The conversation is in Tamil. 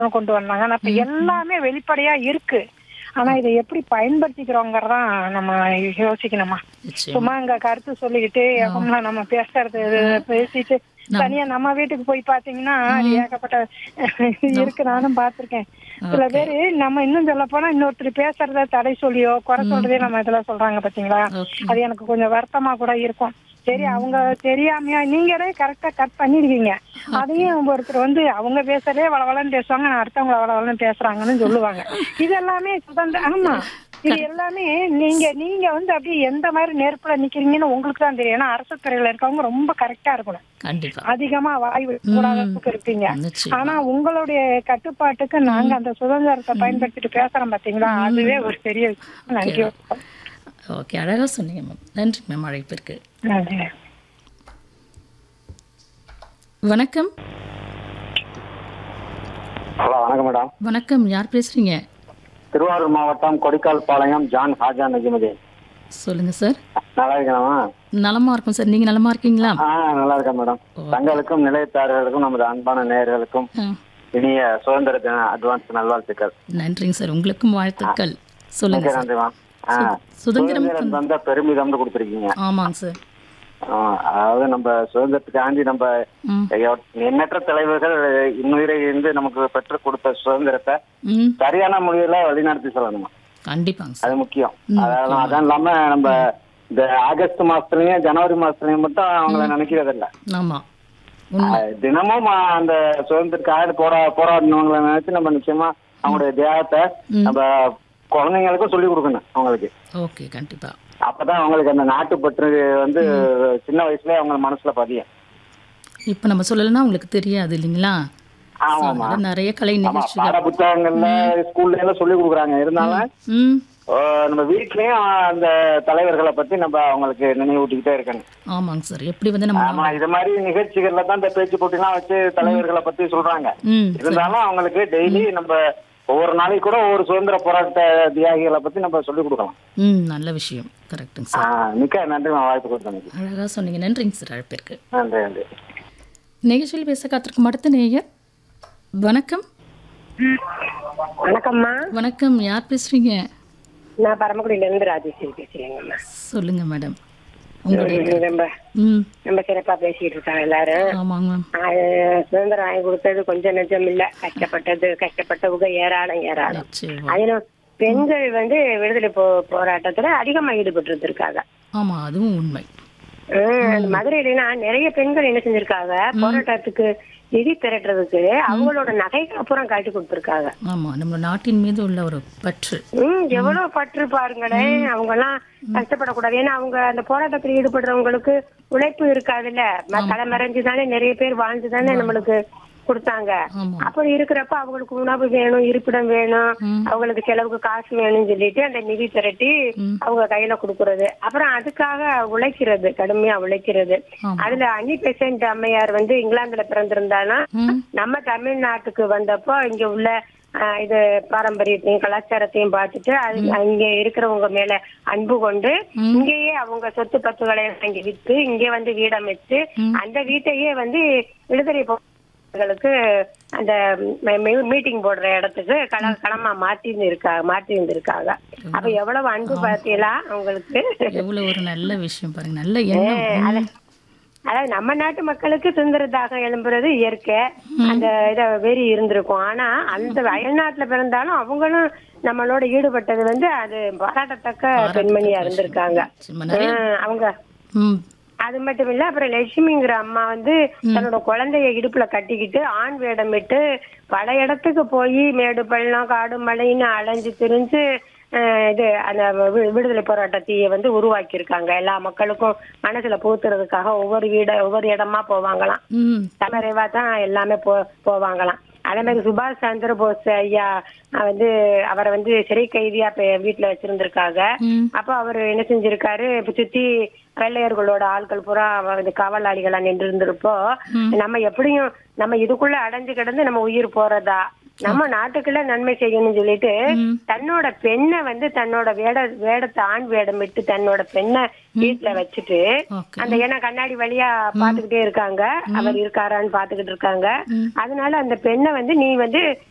கொண்டு வந்தாங்க. ஆனா இப்ப எல்லாமே வெளிப்படையா இருக்கு. ஆனா இதை எப்படி பயன்படுத்திக்கிறோங்கிறதான் நம்ம யோசிக்கணுமா. நிச்சயமா. சும்மா இங்க கருத்து சொல்லிக்கிட்டு எவம்லாம் நம்ம பேசுறது பேசிட்டு தனியா நம்ம வீட்டுக்கு போய் பாத்தீங்கன்னா அது ஏகப்பட்ட இருக்கு. நானும் பாத்திருக்கேன். சில ஓகே. பேரு நம்ம இன்னும் சொல்ல போனா இன்னொருத்தர் பேசுறத தடை சொல்லியோ குறை சொல்றதே நம்ம இதுல சொல்றாங்க பாத்தீங்களா. ஓகே. அது எனக்கு கொஞ்சம் வருத்தமா கூட இருக்கும். சரி அவங்க தெரியாமையா நீங்களே கரெக்டா கட் பண்ணிடுவீங்க. அதையும் ஒருத்தர் அவங்க பேசுறதே வளவலன்னு பேசுவாங்க, அடுத்தவங்க வளவலன்னு பேசுறாங்கன்னு சொல்லுவாங்க. இது எல்லாமே சுதந்திரம். ஆமா, இது எல்லாமே நீங்க நீங்க அப்படியே எந்த மாதிரி நெருப்புல நிக்கிறீங்கன்னு உங்களுக்கு தான் தெரியும். ஏன்னா அரசு துறையில இருக்கவங்க ரொம்ப கரெக்டா இருக்கணும். கண்டிப்பா. அதிகமா வாய் கூடாததுக்கு இருப்பீங்க. நிச்சயமா. ஆனா உங்களுடைய கட்டுப்பாட்டுக்கு நாங்க அந்த சுதந்திரத்தை பயன்படுத்திட்டு பேசுறோம் பாத்தீங்களா, அதுவே ஒரு பெரிய விஷயம். நன்றி. ஓகே, அழகா சொன்னீங்க மேம். நன்றி மேம் அழைப்பிற்கு. நன்றி. வணக்கம். ஹலோ, வணக்கம் மேடம். வணக்கம், யார் பேசுறீங்க? திருவாரூர் மாவட்டம் கொடிக்கால் பாளையம் ஜான் ஹாஜா நஜிமுதீன். சொல்லுங்க சார். நல்லா இருக்கலாமா? நலமா இருக்கும் சார், நீங்க நலமா இருக்கீங்களா? நல்லா இருக்கேன் மேடம். தங்களுக்கும் நிலையத்தார்களுக்கும் நமது அன்பான நேயர்களுக்கும் இனிய சுதந்திர தின அட்வான்ஸ் நல்வாழ்த்துக்கள். நன்றிங்க சார், உங்களுக்கும் வாழ்த்துக்கள். சொல்லுங்க சார். நன்றிமா. சுதந்திரம் வந்த பெருமிதம்னு கொடுத்துருக்கீங்க. ஆமாங்க சார். அதாவது நம்ம சுதந்திரத்துக்காண்டி நம்ம எண்ணற்ற தலைவர்கள் இன்னுயிரை இருந்து நமக்கு பெற்றுக் கொடுத்த சுதந்திரத்தை சரியான முறையில வழிநடத்தி சொல்லணுமா. கண்டிப்பாங்க சார், அது முக்கியம். அதான் இல்லாம நம்ம இந்த ஆகஸ்ட் மாசத்துலயும் ஜனவரி மாசத்துலயும் மட்டும் அவங்கள நினைக்கிறது இல்ல. ஆமா, தினமும் அந்த சுதந்திரத்துக்காக போராடினவங்களை நினைச்சு நம்ம நிச்சயமா அவங்களுடைய தியாகத்தை நம்ம குழந்தைங்களுக்கும் சொல்லி கொடுக்கணும் அவங்களுக்கு. ஓகே, கண்டிப்பா. அப்பதான் அவங்களுக்கு அந்த நாட்டுப்பற்று சின்ன வயசுல அவங்க மனசுல பதியும். இப்ப நம்ம சொல்லலைன்னா உங்களுக்கு தெரியாது இல்லைங்களா. ஆமா, நிறைய கலை நிகழ்ச்சிகள் பாட புத்தகங்கள்ல ஸ்கூல்ல எல்லாம் சொல்லி கொடுக்குறாங்க. இருந்தாலும் நம்ம வீட்லயும் அந்த தலைவர்களை பத்தி நம்ம அவங்களுக்கு நினைவூட்டிக்கிட்டே இருக்கணும். ஆமாங்க சார். எப்படி நம்ம இது மாதிரி நிகழ்ச்சிகள்ல தான் இந்த பேச்சு போட்டி எல்லாம் வச்சு தலைவர்களை பத்தி சொல்றாங்க. இருந்தாலும் அவங்களுக்கு டெய்லி நம்ம ஒவ்வொரு நாளைக்கு கூட ஒவ்வொரு சுதந்திர போராட்ட தியாகிகளை பத்தி நம்ம சொல்லிக் கொடுக்கலாம். நல்ல விஷயம். கரெக்டுங்க சார். மிக்க நன்றி, வாய்ப்பு கொடுத்தேன். அழகா சொன்னீங்க. நன்றிங்க சார் அழைப்பிற்கு. நன்றி நன்றி. நிகழ்ச்சியில் பேச காத்திருக்கும் அடுத்த நேயர். வணக்கம். வணக்கம்மா. வணக்கம், யார் பேசுறீங்க? நான் பரமக்குடியில இருந்து ராஜேஸ்வரி பேசுறேங்கம்மா. சொல்லுங்க மேடம். ரொம்ப சிறப்பா பேசிட்டு இருக்காங்க எல்லாரும். ஆமாங்க. சுதந்திரம் வாங்கி கொடுத்தது கொஞ்சம் நெஞ்சம் இல்ல, கஷ்டப்பட்டவங்க ஏராளம். அதிலும் பெண்கள் விடுதலை போராட்டத்துல அதிகமா ஈடுபட்டு இருந்திருக்காங்க. ஆமா, அதுவும் உண்மை. மதுரையில நிறைய பெண்கள் என்ன செஞ்சிருக்காங்க, போராட்டத்துக்கு நிதி திரட்டுறதுக்கு அவங்களோட நகைகள் அப்புறம் காட்டி கொடுத்திருக்காங்க. ஆமா, நம்ம நாட்டின் மீது உள்ள ஒரு பற்று. எவ்வளவு பற்று பாருங்களேன். அவங்க எல்லாம் கஷ்டப்படக்கூடாது. ஏன்னா அவங்க அந்த போராட்டத்தில் ஈடுபடுறவங்களுக்கு உழைப்பு இருக்காதுல்ல. தலைமறைஞ்சுதானே நிறைய பேர் வாழ்ந்துதானே நம்மளுக்கு கொடுத்தாங்க. அப்படி இருக்கிறப்ப அவங்களுக்கு உணவு வேணும், இருப்பிடம் வேணும், அவங்களுக்கு செலவுக்கு காசு வேணும்னு சொல்லிட்டு அந்த நிதி திரட்டி அவங்க கையில கொடுக்கறது. அப்புறம் அதுக்காக உழைக்கிறது, கடுமையா உழைக்கிறது. அதுல அன்னி பெசன்ட் அம்மையார் இங்கிலாந்துல பிறந்திருந்தாலும் நம்ம தமிழ்நாட்டுக்கு வந்தப்போ இங்க உள்ள இது பாரம்பரியத்தையும் கலாச்சாரத்தையும் பார்த்துட்டு இங்க இருக்கிறவங்க மேல அன்பு கொண்டு இங்கேயே அவங்க சொத்து பத்துகளை இங்க வித்து இங்கே வீடமைச்சு அந்த வீட்டையே விடுதலை அந்த மீட்டிங் போடுற இடத்துக்கு களமா மாத்தி இருந்திருக்காங்க. அப்ப எவ்வளவு அன்பு பார்த்தீங்களா அவங்களுக்கு. எவ்வளவு ஒரு நல்ல விஷயம் பாருங்க, நல்ல எண்ணம். அதாவது நம்ம நாட்டு மக்களுக்கு சுதந்திரத்தாக எழும்புறது இயற்கை, அந்த இத வெறி இருந்திருக்கும். ஆனா அந்த அயல்நாட்டுல பிறந்தாலும் அவங்களும் நம்மளோட ஈடுபட்டது அது பாராட்டத்தக்க பெண்மணியா இருந்திருக்காங்க அவங்க. அது மட்டும் இல்ல, அப்புறம் லட்சுமிங்கிற அம்மா தன்னோட குழந்தைய இடுப்புல கட்டிக்கிட்டு ஆண் வேடமிட்டு பல இடத்துக்கு போய் மேடு பள்ளம் காடு மலைன்னு அலைஞ்சு திரிஞ்சு அந்த விடுதலை போராட்டத்தையே உருவாக்கி இருக்காங்க. எல்லா மக்களுக்கும் மனசுல பூத்துறதுக்காக ஒவ்வொரு இடமா போவாங்களாம். தலைமறைவா தான் எல்லாமே போவாங்களாம். அதே மாதிரி சுபாஷ் சந்திர போஸ் ஐயா அவரை சிறை கைதியா வீட்டுல வச்சிருந்திருக்காங்க. அப்ப அவரு என்ன செஞ்சிருக்காரு, இப்ப சுத்தி வெள்ளையர்களோட ஆட்கள் பூரா காவலாளிகளா நின்று இருந்திருப்போ நம்ம எப்படியும் நம்ம இதுக்குள்ள அடைஞ்சு கிடந்து நம்ம உயிர் போறதா, நம்ம நாட்டுக்குள்ள நன்மை செய்யணும்னு சொல்லிட்டு தன்னோட பெண்ணை தன்னோட வேடத்தை ஆண் வேடம் விட்டு தன்னோட பெண்ணை வீட்டுல வச்சுட்டு அந்த ஏன்னா கண்ணாடி வழியா பாத்துக்கிட்டே இருக்காங்க, அவர் இருக்காரான்னு பாத்துக்கிட்டு இருக்காங்க. அதனால அந்த பெண்ணை நீ